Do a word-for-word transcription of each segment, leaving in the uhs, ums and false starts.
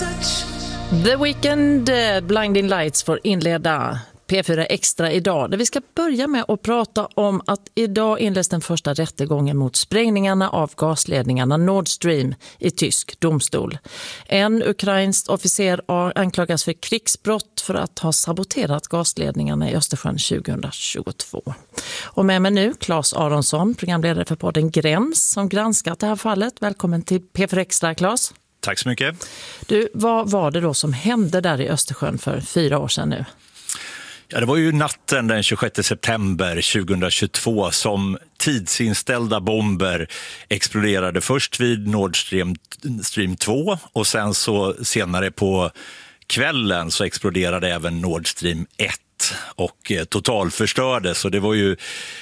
The Weeknd, Blinding Lights får inleda P fyra Extra idag. Där vi ska börja med att prata om att idag inleds den första rättegången mot sprängningarna av gasledningarna Nord Stream i tysk domstol. En ukrainsk officer anklagas för krigsbrott för att ha saboterat gasledningarna i Östersjön tjugohundratjugotvå. Och med mig nu Claes Aronsson, programledare för podden Gräns, som granskat det här fallet. Välkommen till P fyra Extra, Claes. Tack så mycket. Du, vad var det då som hände där i Östersjön för fyra år sedan nu? Ja, det var ju natten den tjugosjätte september tjugohundratjugotvå som tidsinställda bomber exploderade först vid Nord Stream, Stream två och sen så senare på kvällen så exploderade även Nord Stream ett och totalförstördes. Så det var ju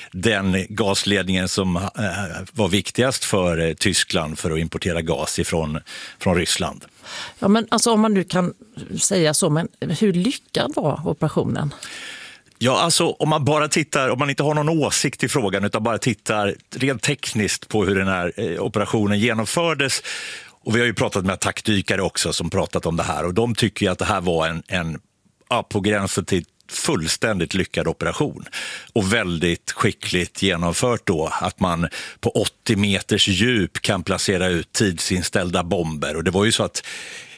den gasledningen som var viktigast för Tyskland för att importera gas ifrån, från Ryssland. Ja, men alltså om man nu kan säga så, men hur lyckad var operationen? Ja, alltså om man bara tittar, om man inte har någon åsikt i frågan utan bara tittar rent tekniskt på hur den här eh, operationen genomfördes. Och vi har ju pratat med attackdykare också som pratat om det här och de tycker ju att det här var en, en ja, på gränsen till fullständigt lyckad operation och väldigt skickligt genomfört då att man på åttio meters djup kan placera ut tidsinställda bomber. Och det var ju så att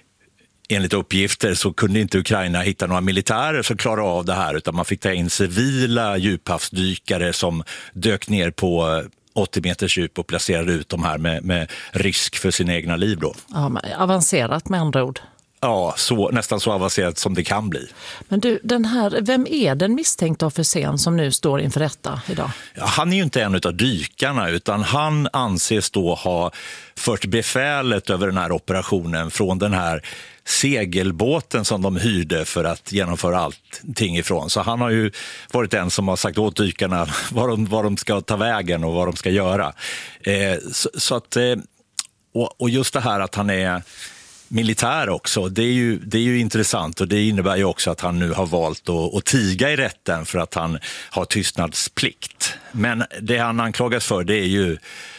enligt uppgifter så kunde inte Ukraina hitta några militärer som klarade av det här utan man fick ta in civila djuphavsdykare som dök ner på åttio meters djup och placerade ut de här med, med risk för sin egna liv då. Ja, avancerat med andra ord. Ja, så, nästan så avancerat som det kan bli. Men du, den här, vem är den misstänkta officeren som nu står inför rätta idag? Ja, han är ju inte en av dykarna utan han anses då ha fört befälet över den här operationen från den här segelbåten som de hyrde för att genomföra allting ifrån. Så han har ju varit den som har sagt åt dykarna vad de, vad de ska ta vägen och vad de ska göra. Eh, så, så att, eh, och, och just det här att han är militär också, det är, ju, det är ju intressant och det innebär ju också att han nu har valt att, att tiga i rätten för att han har tystnadsplikt. Men det han anklagas för det är ju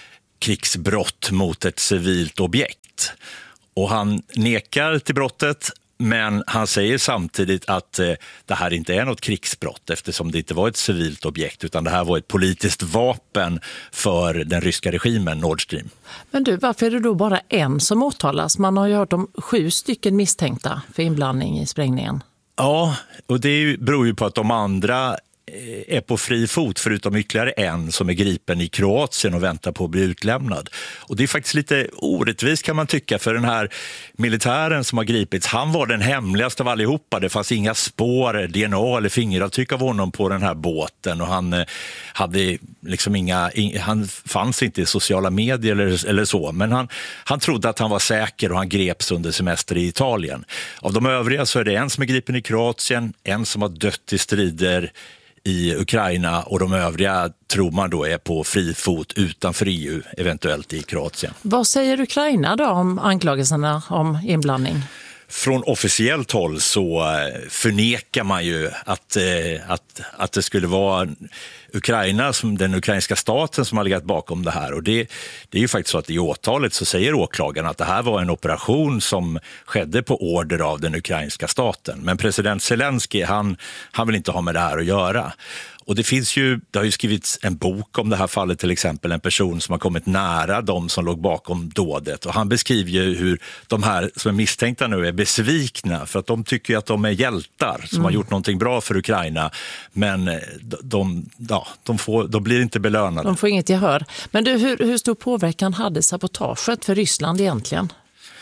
krigsbrott mot ett civilt objekt. Och han nekar till brottet men han säger samtidigt att eh, det här inte är något krigsbrott eftersom det inte var ett civilt objekt utan det här var ett politiskt vapen för den ryska regimen Nord Stream. Men du, varför är det då bara en som åtalas? Man har ju hört om sju stycken misstänkta för inblandning i sprängningen. Ja, och det beror ju på att de andra är på fri fot förutom ytterligare en som är gripen i Kroatien och väntar på att bli utlämnad. Och det är faktiskt lite orättvist kan man tycka för den här militären som har gripits. Han var den hemligaste av allihopa. Det fanns inga spår, D N A eller fingeravtryck av honom på den här båten och han hade liksom inga, han fanns inte i sociala medier eller, eller så. Men han, han trodde att han var säker och han greps under semester i Italien. Av de övriga så är det en som är gripen i Kroatien, en som har dött i strider i Ukraina och de övriga tror man då är på fri fot utanför E U, eventuellt i Kroatien. Vad säger Ukraina då om anklagelserna om inblandning? Från officiellt håll så förnekar man ju att, att, att det skulle vara Ukraina, som den ukrainska staten som har legat bakom det här. Och det, det är ju faktiskt så att i åtalet så säger åklagaren att det här var en operation som skedde på order av den ukrainska staten. Men president Zelensky, han, han vill inte ha med det här att göra. Och det finns ju, det har ju skrivits en bok om det här fallet, till exempel en person som har kommit nära de som låg bakom dådet. Och han beskriver ju hur de här som är misstänkta nu är besvikna för att de tycker att de är hjältar som mm. har gjort någonting bra för Ukraina. Men de, de, ja, de, får, de blir inte belönade. De får inget gehör. Men du, hur, hur stor påverkan hade sabotaget för Ryssland egentligen?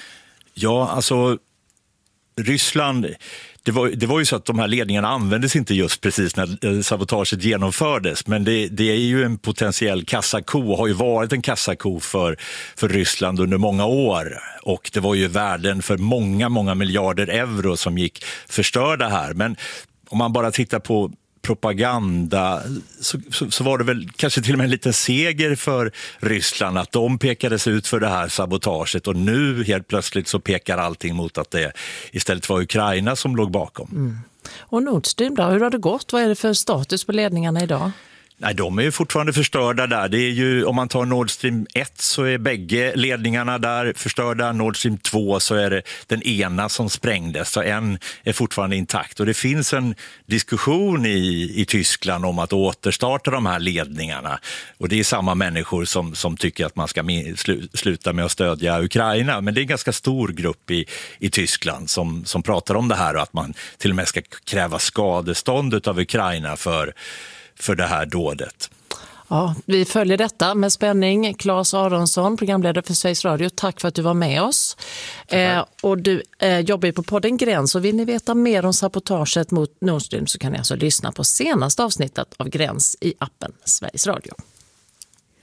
Ja, alltså Ryssland... Det var, det var ju så att de här ledningarna användes inte just precis när sabotaget genomfördes, men det, det är ju en potentiell kassako, har ju varit en kassako för, för Ryssland under många år och det var ju värden för många, många miljarder euro som gick förstörda här. Men om man bara tittar på propaganda så, så, så var det väl kanske till och med en liten seger för Ryssland att de pekades ut för det här sabotaget och nu helt plötsligt så pekar allting mot att det istället var Ukraina som låg bakom. Mm. Och Nord Stream då, hur har det gått? Vad är det för status på ledningarna idag? Nej, de är ju fortfarande förstörda där. Det är ju, om man tar Nord Stream ett så är bägge ledningarna där förstörda. Nord Stream två så är det den ena som sprängdes, så en är fortfarande intakt. Och det finns en diskussion i, i Tyskland om att återstarta de här ledningarna. Och det är samma människor som, som tycker att man ska slu, sluta med att stödja Ukraina. Men det är en ganska stor grupp i, i Tyskland som, som pratar om det här och att man till och med ska kräva skadestånd av Ukraina för för det här dådet. Ja, vi följer detta med spänning. Claes Aronsson, programledare för Sveriges Radio, tack för att du var med oss. Eh, och du eh, jobbar ju på podden Gräns, och vill ni veta mer om sabotaget mot Nord Stream så kan ni alltså lyssna på senaste avsnittet av Gräns i appen Sveriges Radio.